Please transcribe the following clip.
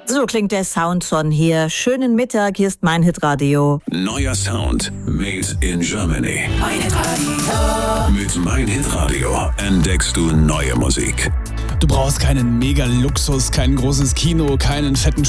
So klingt der Soundson hier. Schönen Mittag, hier ist mein Hitradio. Neuer Sound made in Germany. Mein Hitradio. Mit Mein Hitradio entdeckst du neue Musik. Du brauchst keinen Mega-Luxus, kein großes Kino, keinen fetten